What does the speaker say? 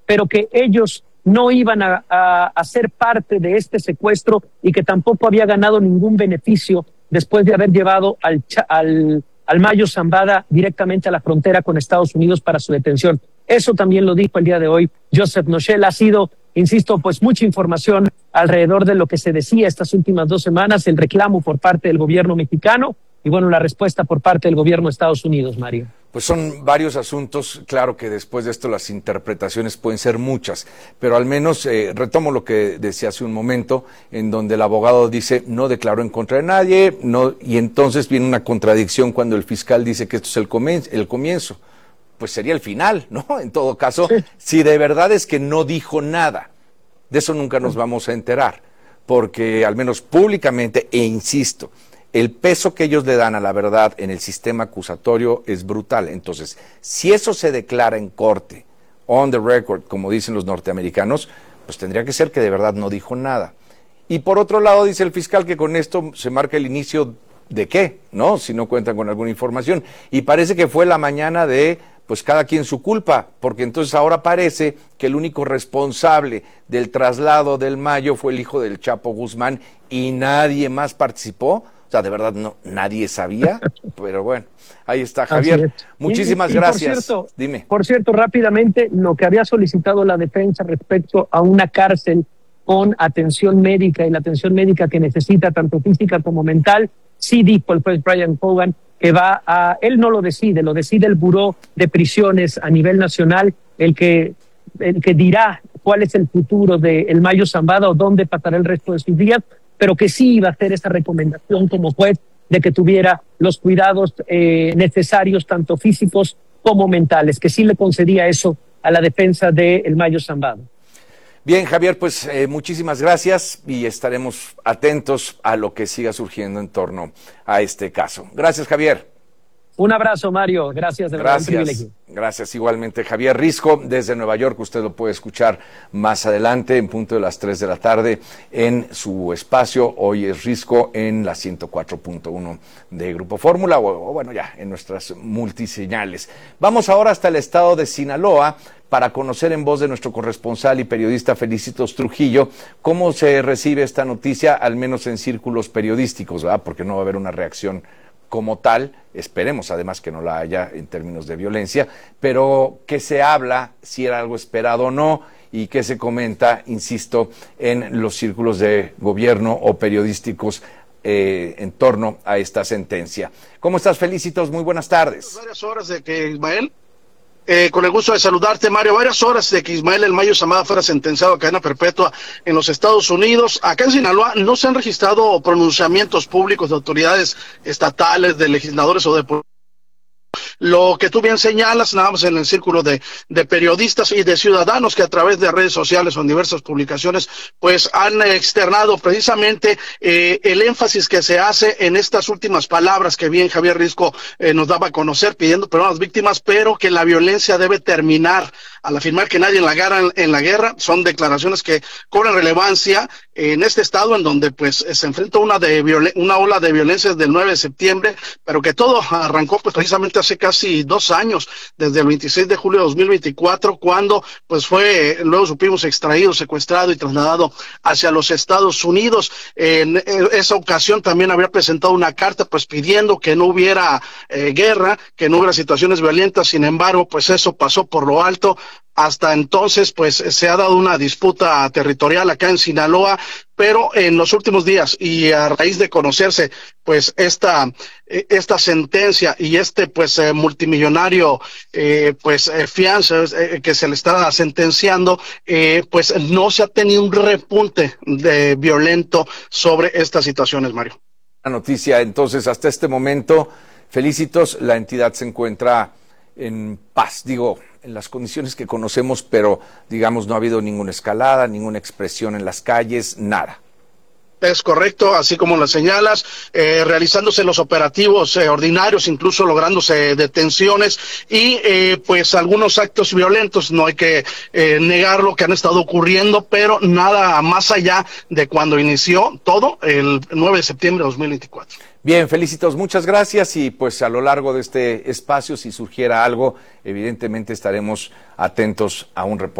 pero que ellos no iban a ser parte de este secuestro y que tampoco había ganado ningún beneficio después de haber llevado al Mayo Zambada directamente a la frontera con Estados Unidos para su detención. Eso también lo dijo el día de hoy Joseph Noshel. Ha sido, insisto, pues mucha información alrededor de lo que se decía estas últimas 2 semanas, el reclamo por parte del gobierno mexicano y bueno, la respuesta por parte del gobierno de Estados Unidos, Mario. Pues son varios asuntos, claro que después de esto las interpretaciones pueden ser muchas, pero al menos retomo lo que decía hace un momento, en donde el abogado dice no declaró en contra de nadie, no, y entonces viene una contradicción cuando el fiscal dice que esto es el comienzo. Pues sería el final, ¿no? En todo caso, sí. Si de verdad es que no dijo nada, de eso nunca nos vamos a enterar, porque al menos públicamente, e insisto, el peso que ellos le dan a la verdad en el sistema acusatorio es brutal. Entonces, si eso se declara en corte, on the record, como dicen los norteamericanos, pues tendría que ser que de verdad no dijo nada. Y por otro lado, dice el fiscal que con esto se marca el inicio de qué, ¿no? Si no cuentan con alguna información. Y parece que fue la mañana de, pues cada quien su culpa, porque entonces ahora parece que el único responsable del traslado del Mayo fue el hijo del Chapo Guzmán y nadie más participó. O sea, de verdad no, nadie sabía, pero bueno, ahí está, Javier. Muchísimas gracias. Por cierto, rápidamente, lo que había solicitado la defensa respecto a una cárcel con atención médica y la atención médica que necesita, tanto física como mental, sí dijo el juez Brian Hogan que él no lo decide el Buró de Prisiones a nivel nacional, el que dirá cuál es el futuro de el Mayo Zambada o dónde pasará el resto de sus días, pero que sí iba a hacer esa recomendación como juez de que tuviera los cuidados necesarios, tanto físicos como mentales, que sí le concedía eso a la defensa de el Mayo Zambada. Bien, Javier, pues muchísimas gracias y estaremos atentos a lo que siga surgiendo en torno a este caso. Gracias, Javier. Un abrazo, Mario. Gracias, de verdad, un privilegio. Gracias igualmente, Javier Risco, desde Nueva York. Usted lo puede escuchar más adelante, en punto de las 3 de la tarde, en su espacio. Hoy es Risco en la 104.1 de Grupo Fórmula, o bueno, ya en nuestras multiseñales. Vamos ahora hasta el estado de Sinaloa para conocer en voz de nuestro corresponsal y periodista Felicitos Trujillo cómo se recibe esta noticia, al menos en círculos periodísticos, ¿verdad? Porque no va a haber una reacción como tal, esperemos además que no la haya en términos de violencia, pero qué se habla, si era algo esperado o no, y qué se comenta, insisto, en los círculos de gobierno o periodísticos en torno a esta sentencia. ¿Cómo estás, Felicitos? Muy buenas tardes. Varias horas de que Ismael, con el gusto de saludarte, Mario, varias horas de que Ismael El Mayo Zambada fuera sentenciado a cadena perpetua en los Estados Unidos. Acá en Sinaloa no se han registrado pronunciamientos públicos de autoridades estatales, de legisladores o de lo que tú bien señalas, nada más en el círculo de periodistas y de ciudadanos que a través de redes sociales o en diversas publicaciones pues han externado precisamente el énfasis que se hace en estas últimas palabras que bien Javier Risco nos daba a conocer, pidiendo perdón a las víctimas, pero que la violencia debe terminar. Al afirmar que nadie en la guerra, son declaraciones que cobran relevancia en este estado en donde pues se enfrenta una ola de violencia desde el 9 de septiembre, pero que todo arrancó pues precisamente hace casi 2 años, desde el 26 de julio de 2024, cuando pues luego supimos extraído, secuestrado y trasladado hacia los Estados Unidos. En esa ocasión también había presentado una carta pues pidiendo que no hubiera guerra, que no hubiera situaciones violentas. Sin embargo, pues eso pasó por lo alto. Hasta entonces, pues se ha dado una disputa territorial acá en Sinaloa, pero en los últimos días y a raíz de conocerse, pues esta sentencia y pues multimillonario, fianza que se le está sentenciando, pues no se ha tenido un repunte de violento sobre estas situaciones, Mario. La noticia, entonces, hasta este momento, Felicitos, la entidad se encuentra en paz, en las condiciones que conocemos, pero digamos no ha habido ninguna escalada, ninguna expresión en las calles, nada. Es correcto, así como lo señalas, realizándose los operativos ordinarios, incluso lográndose detenciones y pues algunos actos violentos, no hay que negarlo, que han estado ocurriendo, pero nada más allá de cuando inició todo el 9 de septiembre de 2024. Bien, Felicitos, muchas gracias y pues a lo largo de este espacio, si surgiera algo, evidentemente estaremos atentos a un reporte.